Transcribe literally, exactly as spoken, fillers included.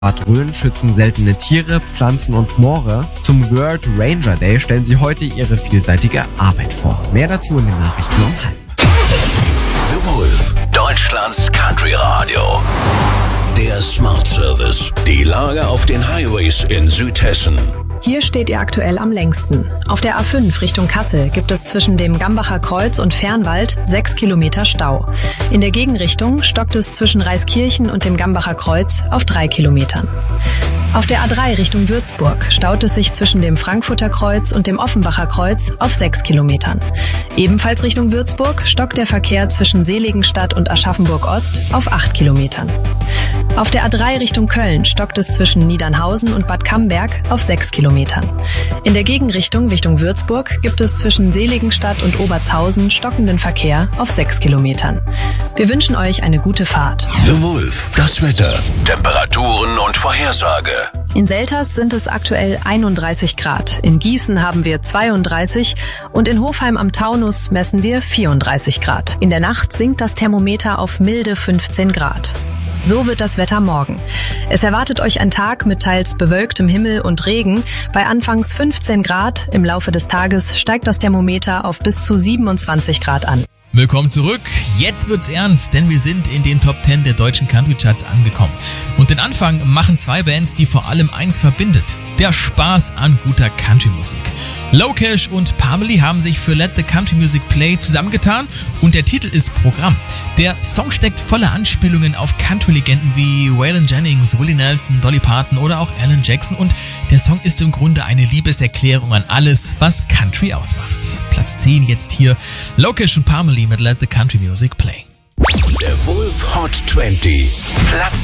Bad Rhön schützen seltene Tiere, Pflanzen und Moore. Zum World Ranger Day stellen sie heute ihre vielseitige Arbeit vor. Mehr dazu in den Nachrichten um halb. The Wolf, Deutschlands Country Radio. Der Smart Service. Die Lage auf den Highways in Südhessen. Hier steht ihr aktuell am längsten. Auf der A fünf Richtung Kassel gibt es zwischen dem Gambacher Kreuz und Fernwald sechs Kilometer Stau. In der Gegenrichtung stockt es zwischen Reiskirchen und dem Gambacher Kreuz auf drei Kilometern. Auf der A drei Richtung Würzburg staut es sich zwischen dem Frankfurter Kreuz und dem Offenbacher Kreuz auf sechs Kilometern. Ebenfalls Richtung Würzburg stockt der Verkehr zwischen Seligenstadt und Aschaffenburg-Ost auf acht Kilometern. Auf der A drei Richtung Köln stockt es zwischen Niedernhausen und Bad Camberg auf sechs Kilometern. In der Gegenrichtung Richtung Würzburg gibt es zwischen Seligenstadt und Obertshausen stockenden Verkehr auf sechs Kilometern. Wir wünschen euch eine gute Fahrt. The Wolf, das Wetter, Temperaturen und Vorhersage. In Selters sind es aktuell einunddreißig Grad, in Gießen haben wir zweiunddreißig und in Hofheim am Taunus messen wir vierunddreißig Grad. In der Nacht sinkt das Thermometer auf milde fünfzehn Grad. So wird das Wetter morgen. Es erwartet euch ein Tag mit teils bewölktem Himmel und Regen. Bei anfangs fünfzehn Grad, im Laufe des Tages steigt das Thermometer auf bis zu siebenundzwanzig Grad an. Willkommen zurück. Jetzt wird's ernst, denn wir sind in den Top zehn der deutschen Country Charts angekommen. Und den Anfang machen zwei Bands, die vor allem eins verbindet: der Spaß an guter Country-Musik. Locash und Parmalee haben sich für Let the Country Music Play zusammengetan und der Titel ist Programm. Der Song steckt voller Anspielungen auf Country-Legenden wie Waylon Jennings, Willie Nelson, Dolly Parton oder auch Alan Jackson und der Song ist im Grunde eine Liebeserklärung an alles, was Country ausmacht. Platz zehn jetzt hier, Locash und Parmalee mit Let the Country Music Play. Der Wolf Hot zwanzig, Platz